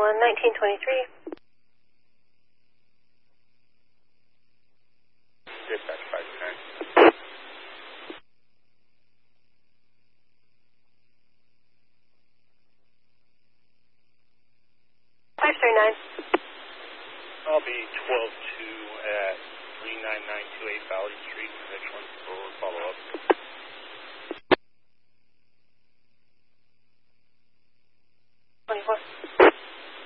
1923. Dispatch 539. I'll be 12-2 at 39928 Valley Street, next one for follow-up.